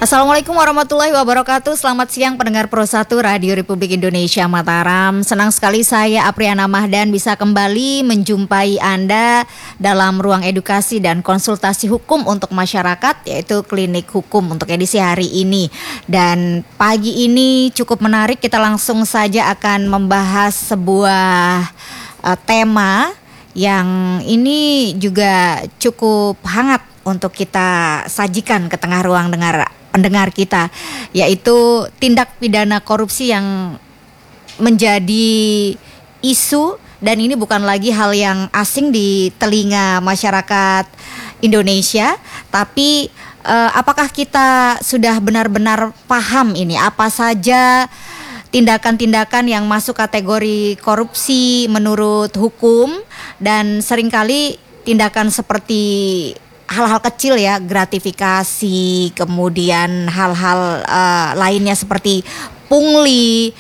Assalamualaikum warahmatullahi wabarakatuh. Selamat siang pendengar Pro 1 Radio Republik Indonesia Mataram. Senang sekali saya Apriana Mahdan bisa kembali menjumpai Anda dalam ruang edukasi dan konsultasi hukum untuk masyarakat, yaitu Klinik Hukum untuk edisi hari ini. Dan pagi ini cukup menarik, kita langsung saja akan membahas sebuah tema yang ini juga cukup hangat untuk kita sajikan ke tengah ruang pendengar kita, yaitu tindak pidana korupsi yang menjadi isu, dan ini bukan lagi hal yang asing di telinga masyarakat Indonesia, tapi apakah kita sudah benar-benar paham ini apa saja tindakan-tindakan yang masuk kategori korupsi menurut hukum, dan seringkali tindakan seperti hal-hal kecil ya, gratifikasi, kemudian hal-hal lainnya seperti pungli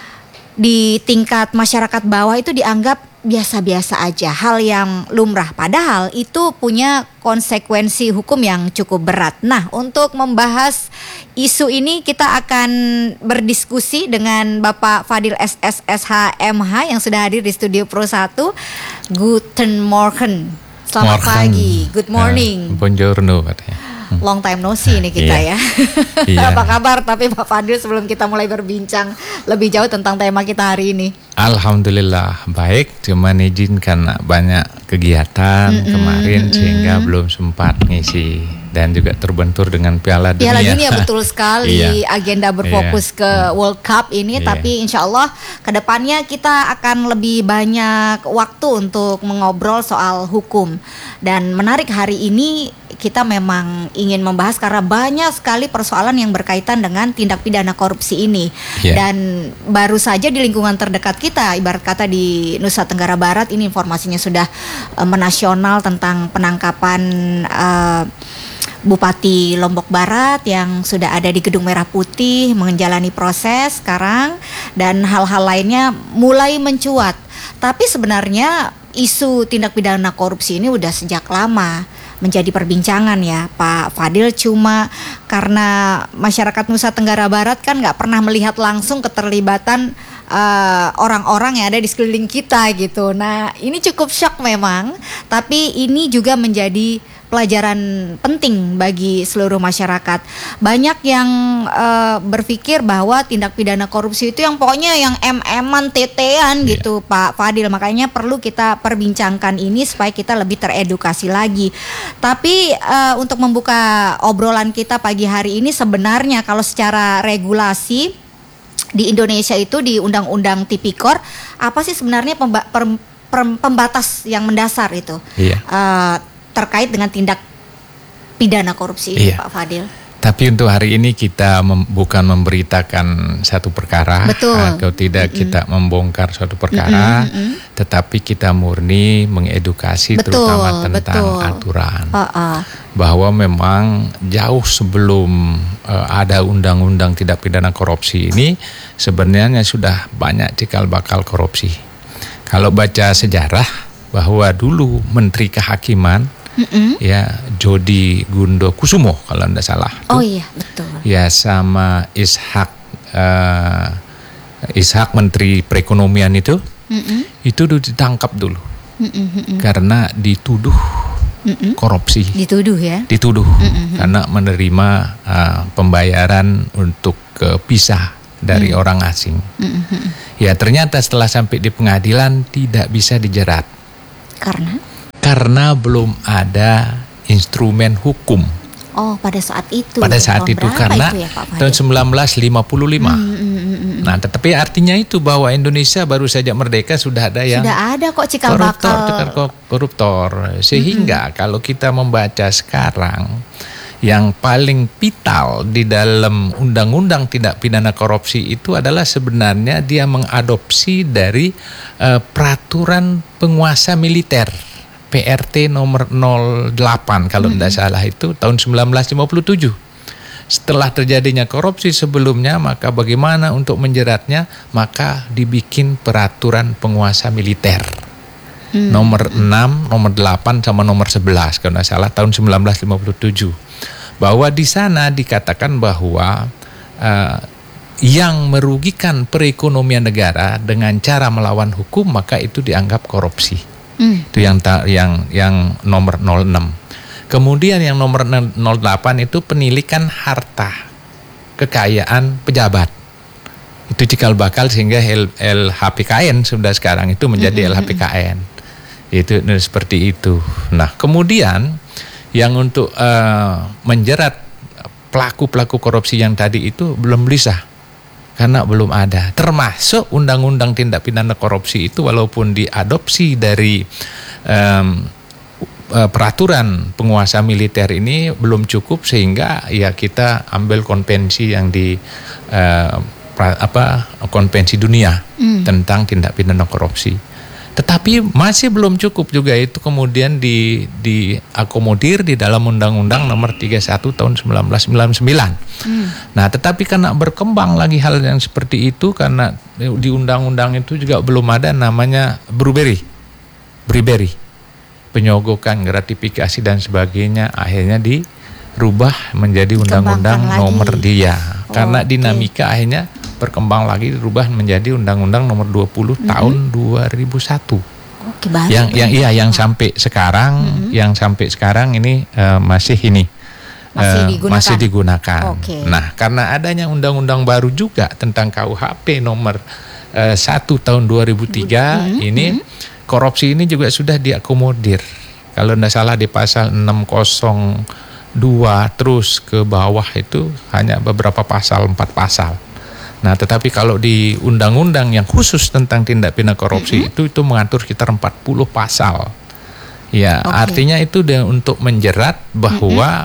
di tingkat masyarakat bawah itu dianggap biasa-biasa aja, hal yang lumrah, padahal itu punya konsekuensi hukum yang cukup berat. Nah, untuk membahas isu ini kita akan berdiskusi dengan Bapak Fadil SSSH MH yang sudah hadir di studio Pro 1. Guten Morgen. Selamat pagi, good morning. Buongiorno katanya. Long time no see ini kita ya. Iya. Apa kabar? Tapi Pak Fadil, sebelum kita mulai berbincang lebih jauh tentang tema kita hari ini. Alhamdulillah baik, cuman izin karena banyak kegiatan kemarin sehingga belum sempat ngisi. Dan juga terbentur dengan Piala Dunia. Piala Dunia betul sekali. Iya. Agenda berfokus ke World Cup ini, tapi insya Allah kedepannya kita akan lebih banyak waktu untuk mengobrol soal hukum. Dan menarik, hari ini kita memang ingin membahas karena banyak sekali persoalan yang berkaitan dengan tindak pidana korupsi ini. Dan baru saja di lingkungan terdekat kita, ibarat kata di Nusa Tenggara Barat, ini informasinya sudah menasional tentang penangkapan Bupati Lombok Barat yang sudah ada di Gedung Merah Putih menjalani proses sekarang, dan hal-hal lainnya mulai mencuat. Tapi sebenarnya isu tindak pidana korupsi ini udah sejak lama menjadi perbincangan ya Pak Fadil, cuma karena masyarakat Nusa Tenggara Barat kan nggak pernah melihat langsung keterlibatan orang-orang yang ada di sekeliling kita gitu. Nah, ini cukup shock memang, tapi ini juga menjadi pelajaran penting bagi seluruh masyarakat. Banyak yang berpikir bahwa tindak pidana korupsi itu yang pokoknya yang MM-an, TT-an gitu Pak Fadil. Makanya perlu kita perbincangkan ini supaya kita lebih teredukasi lagi. Tapi untuk membuka obrolan kita pagi hari ini, sebenarnya kalau secara regulasi di Indonesia itu di Undang-Undang Tipikor, apa sih sebenarnya pembatas yang mendasar itu? Terkait dengan tindak pidana korupsi ini, Pak Fadil. Tapi untuk hari ini kita bukan memberitakan satu perkara, atau tidak kita membongkar suatu perkara, tetapi kita murni mengedukasi, terutama tentang aturan. Bahwa memang jauh sebelum ada undang-undang tindak pidana korupsi ini, sebenarnya sudah banyak cikal bakal korupsi. Kalau baca sejarah, bahwa dulu Menteri Kehakiman ya Jody Gundo Kusumo kalau tidak salah. Oh iya, betul. Ya, sama Ishak Menteri Perekonomian itu ditangkap dulu. Karena dituduh korupsi. Dituduh karena menerima pembayaran untuk pisah dari orang asing. Ya, ternyata setelah sampai di pengadilan tidak bisa dijerat. Karena belum ada instrumen hukum. Oh, pada saat itu. Karena itu ya, tahun 1955. Nah, tetapi artinya itu bahwa Indonesia baru saja merdeka sudah ada yang kok cikal bakal koruptor. Sehingga kalau kita membaca sekarang, yang paling vital di dalam undang-undang tindak pidana korupsi itu adalah sebenarnya dia mengadopsi dari peraturan penguasa militer PRT nomor 08 kalau tidak salah, itu tahun 1957. Setelah terjadinya korupsi sebelumnya, maka bagaimana untuk menjeratnya? Maka dibikin peraturan penguasa militer nomor 6, nomor 8 sama nomor 11 kalau tidak salah tahun 1957. bahwa di sana dikatakan bahwa yang merugikan perekonomian negara dengan cara melawan hukum maka itu dianggap korupsi. Itu yang nomor 06. Kemudian yang nomor 08 itu penilikan harta kekayaan pejabat. Itu cikal bakal sehingga LHPKN sudah sekarang itu menjadi LHPKN. Itu seperti itu. Nah, kemudian yang untuk menjerat pelaku-pelaku korupsi yang tadi itu belum bisa. Karena belum ada, termasuk undang-undang tindak pidana korupsi itu walaupun diadopsi dari peraturan penguasa militer ini belum cukup sehingga ya kita ambil konvensi yang di konvensi dunia tentang tindak pidana korupsi. Tetapi masih belum cukup juga itu kemudian diakomodir di dalam Undang-Undang nomor 31 tahun 1999. Nah, tetapi karena berkembang lagi hal yang seperti itu karena di undang-undang itu juga belum ada namanya bribery, penyogokan, gratifikasi dan sebagainya, akhirnya dirubah menjadi Undang-Undang nomor karena dinamika akhirnya berkembang lagi dirubah menjadi Undang-Undang nomor 20 tahun 2001. Yang sampai sekarang ini masih digunakan. Nah, karena adanya undang-undang baru juga tentang KUHP nomor 1 tahun 2003 ini korupsi ini juga sudah diakomodir. Kalau tidak salah di pasal 602 terus ke bawah itu hanya beberapa pasal, 4 pasal. Nah, tetapi kalau di undang-undang yang khusus tentang tindak pidana korupsi itu mengatur sekitar 40 pasal. Ya, artinya itu untuk menjerat bahwa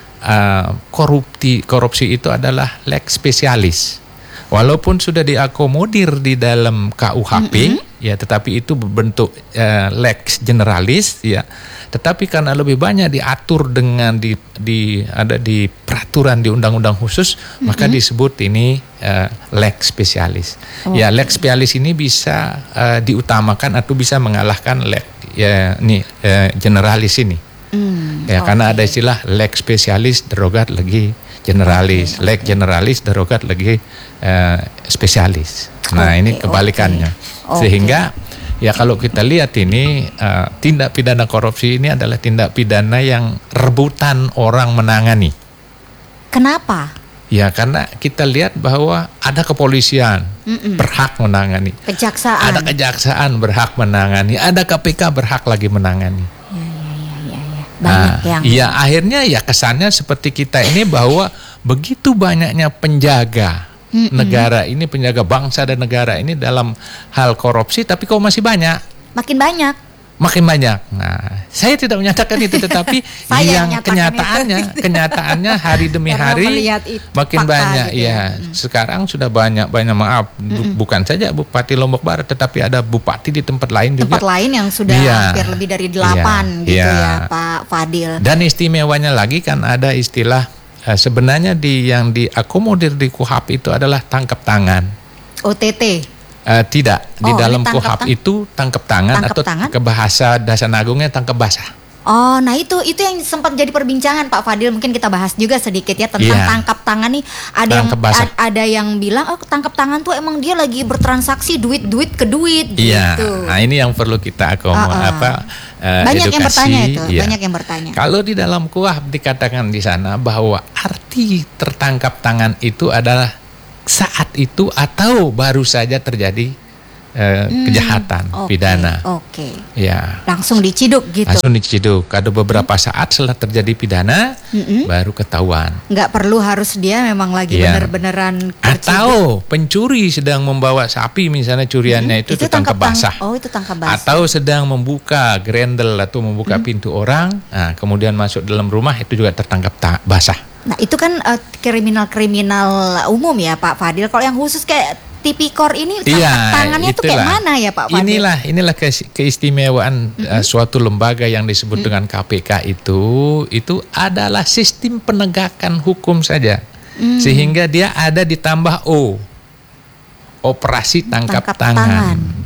korupsi itu adalah lex spesialis. Walaupun sudah diakomodir di dalam KUHP, ya, tetapi itu berbentuk lex generalis, ya. Tetapi karena lebih banyak diatur dengan ada di peraturan di undang-undang khusus, maka disebut ini lex spesialis. Ya, lex spesialis ini bisa diutamakan atau bisa mengalahkan lex generalis ini. Karena ada istilah lex spesialis derogat legi generalis, lex generalis derogat legi spesialis. Nah, ini kebalikannya. Sehingga ya kalau kita lihat ini tindak pidana korupsi ini adalah tindak pidana yang rebutan orang menangani. Kenapa? Ya karena kita lihat bahwa ada kepolisian berhak menangani, ada kejaksaan berhak menangani, ada KPK berhak lagi menangani. Banyak yang akhirnya ya kesannya seperti kita ini bahwa begitu banyaknya penjaga negara ini, penjaga bangsa dan negara ini dalam hal korupsi, tapi kok masih banyak? Makin banyak. Nah, saya tidak menyatakan itu, tetapi yang kenyataannya hari demi hari makin banyak. Gitu ya, sekarang sudah banyak maaf, bukan saja Bupati Lombok Barat, tetapi ada bupati di tempat lain juga. Tempat lain yang sudah hampir lebih dari 8 gitu ya, Pak Fadil. Dan istimewanya lagi kan ada istilah sebenarnya yang diakomodir di KUHP itu adalah tangkap tangan. OTT. Tidak, di dalam KUHP itu tangkap tangan atau ke bahasa Dasanagungnya tangkap basah. Oh, nah itu yang sempat jadi perbincangan Pak Fadil, mungkin kita bahas juga sedikit ya tentang tangkap tangan nih. Ada yang bilang tangkap tangan tuh emang dia lagi bertransaksi duit ke duit gitu. Nah, ini yang perlu kita banyak edukasi. Yang bertanya itu, banyak yang bertanya. Kalau di dalam KUHP dikatakan di sana bahwa arti tertangkap tangan itu adalah saat itu atau baru saja terjadi kejahatan pidana. Ya. Langsung diciduk gitu. Langsung diciduk. Ada beberapa saat setelah terjadi pidana baru ketahuan. Nggak perlu harus dia memang lagi bener-beneran atau pencuri sedang membawa sapi misalnya curiannya itu tangkap basah. Itu tangkap basah. Atau sedang membuka grendel atau membuka pintu orang, nah, kemudian masuk dalam rumah itu juga tertangkap basah. Nah, itu kan kriminal umum ya Pak Fadil. Kalau yang khusus kayak tipikor ini tangannya tuh kayak mana ya Pak Fadil? Inilah keistimewaan suatu lembaga yang disebut dengan KPK itu adalah sistem penegakan hukum saja. Sehingga dia ada ditambah operasi tangkap tangan.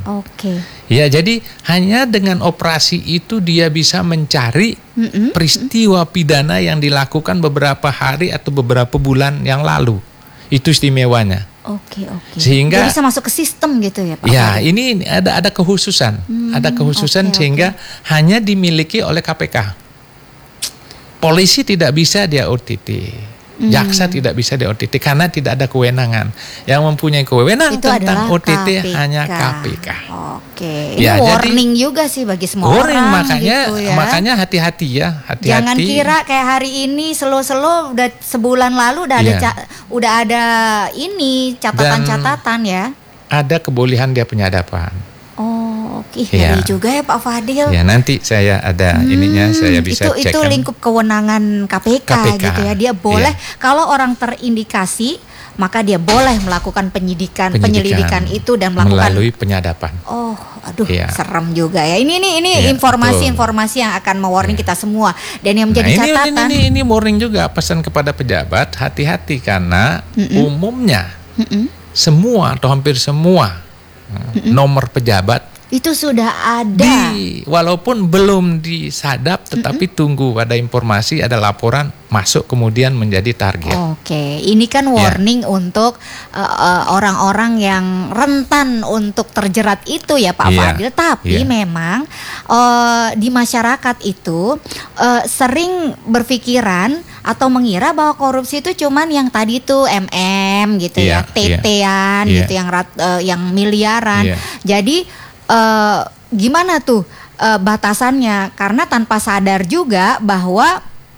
Oke. Ya, jadi hanya dengan operasi itu dia bisa mencari peristiwa pidana yang dilakukan beberapa hari atau beberapa bulan yang lalu. Itu istimewanya. Oke. Sehingga dia bisa masuk ke sistem gitu ya Pak? Ya, ini ada kekhususan. Ada kekhususan sehingga hanya dimiliki oleh KPK. Polisi tidak bisa dia OTT. Jaksa tidak bisa di OTT karena tidak ada kewenangan. Yang mempunyai kewenangan itu tentang OTT KPK. hanya KPK. Oke, ini warning juga sih bagi semua orang. Makanya hati-hati ya, hati-hati. Jangan kira kayak hari ini slow udah sebulan lalu udah ada ini catatan-catatan ya. Ada kebolehan dia penyadapan. Ngeri juga ya Pak Fadil. Ya, nanti saya ada ininya, saya bisa cek. Itu lingkup kewenangan KPK gitu ya. Dia boleh kalau orang terindikasi, maka dia boleh melakukan penyelidikan itu dan melakukan melalui penyadapan. Serem juga ya. Ini informasi-informasi yang akan mewarning kita semua dan yang menjadi catatan. Ini warning juga, pesan kepada pejabat, hati-hati karena umumnya semua atau hampir semua nomor pejabat itu sudah ada. Walaupun belum disadap, tetapi tunggu ada informasi, ada laporan masuk kemudian menjadi target. Oke, ini kan warning untuk orang-orang yang rentan untuk terjerat itu ya Pak Fadil. Tapi memang di masyarakat itu sering berpikiran atau mengira bahwa korupsi itu cuman yang tadi tuh gitu ya, TT-an gitu yang miliaran. Jadi gimana tuh batasannya? Karena tanpa sadar juga bahwa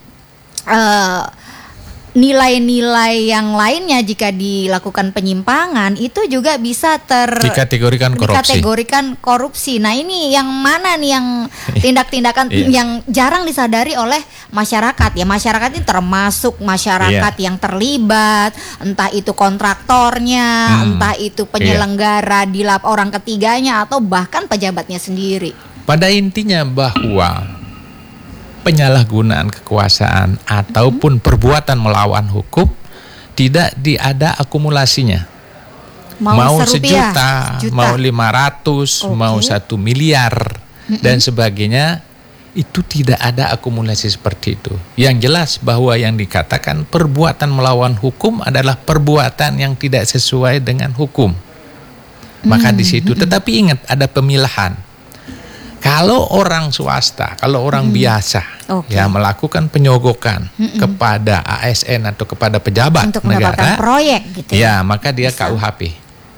nilai-nilai yang lainnya jika dilakukan penyimpangan itu juga bisa dikategorikan korupsi. Nah, ini yang mana nih yang tindak-tindakan yang jarang disadari oleh masyarakat ya. Masyarakat ini termasuk masyarakat yang terlibat, entah itu kontraktornya, entah itu penyelenggara di orang ketiganya atau bahkan pejabatnya sendiri. Pada intinya bahwa penyalahgunaan kekuasaan ataupun perbuatan melawan hukum tidak ada akumulasinya. Mau sejuta, mau 500, mau 1 miliar dan sebagainya, itu tidak ada akumulasi seperti itu. Yang jelas bahwa yang dikatakan perbuatan melawan hukum adalah perbuatan yang tidak sesuai dengan hukum. Maka di situ, tetapi ingat ada pemilahan. Kalau orang swasta, kalau orang biasa ya melakukan penyogokan kepada ASN atau kepada pejabat untuk negara, mendapatkan proyek gitu ya, maka dia KUHP.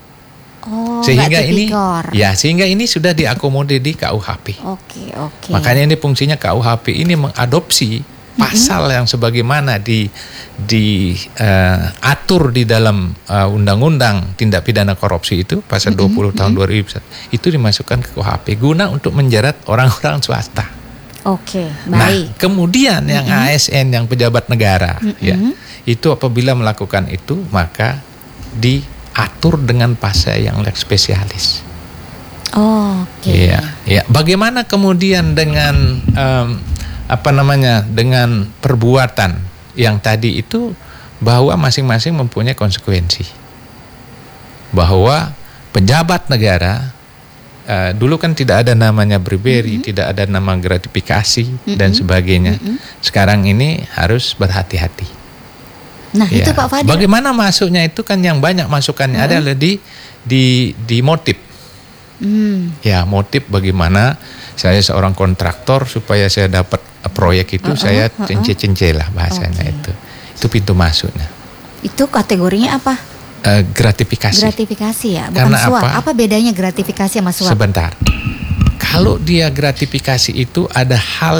Sehingga ini sudah diakomodir di KUHP. Oke. Makanya ini fungsinya KUHP ini mengadopsi pasal yang sebagaimana diatur di dalam Undang-Undang Tindak Pidana Korupsi itu pasal 20 tahun 2001 itu dimasukkan ke KUHP guna untuk menjerat orang-orang swasta. Oke, baik. Nah, kemudian yang ASN yang pejabat negara ya, itu apabila melakukan itu maka diatur dengan pasal yang lex spesialis. Ya. Bagaimana kemudian dengan dengan perbuatan yang tadi itu, bahwa masing-masing mempunyai konsekuensi. Bahwa pejabat negara dulu kan tidak ada namanya bribery, tidak ada nama gratifikasi dan sebagainya. Sekarang ini harus berhati-hati. Nah, itu Pak Fadil. Bagaimana masuknya itu kan yang banyak masukannya adalah di motif. Ya, motif bagaimana saya seorang kontraktor supaya saya dapat proyek itu saya cence-cence lah bahasanya itu pintu masuknya. Itu kategorinya apa? Gratifikasi. Gratifikasi ya, bukan karena suap. Apa bedanya gratifikasi sama suap? Sebentar. Kalau dia gratifikasi itu ada hal